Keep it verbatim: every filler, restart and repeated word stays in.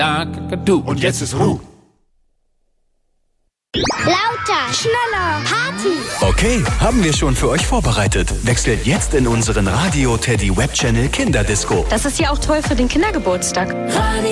da, kakadu. Und jetzt ist Ruhe. Lauter, schneller, Party. Okay, haben wir schon für euch vorbereitet. Wechselt jetzt in unseren Radio Teddy Webchannel Kinderdisco. Das ist ja auch toll für den Kindergeburtstag. Radio